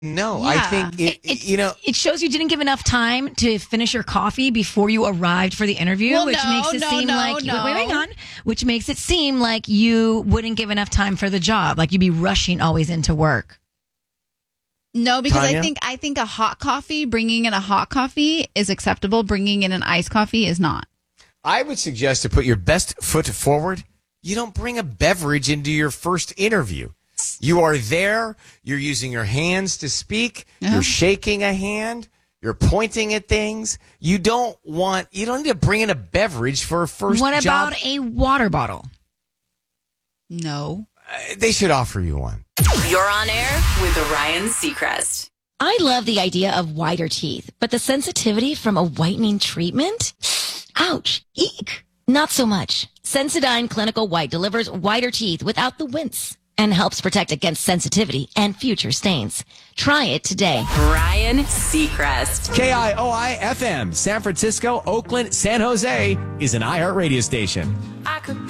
No, Yeah. I think It shows you didn't give enough time to finish your coffee before you arrived for the interview, Well, which makes it seem like wait, hang on, which makes it seem like you wouldn't give enough time for the job, like you'd be rushing always into work. No, because Tanya? I think a hot coffee, bringing in a hot coffee is acceptable. Bringing in an iced coffee is not. I would suggest to put your best foot forward. You don't bring a beverage into your first interview. You are there. You're using your hands to speak. Yeah. You're shaking a hand. You're pointing at things. You don't need to bring in a beverage for a first What job. about a water bottle? No. They should offer you one. You're on air with Ryan Seacrest. I love the idea of whiter teeth, but the sensitivity from a whitening treatment? Ouch. Eek. Not so much. Sensodyne Clinical White delivers whiter teeth without the wince and helps protect against sensitivity and future stains. Try it today. Ryan Seacrest. KIOI FM, San Francisco, Oakland, San Jose is an iHeart radio station.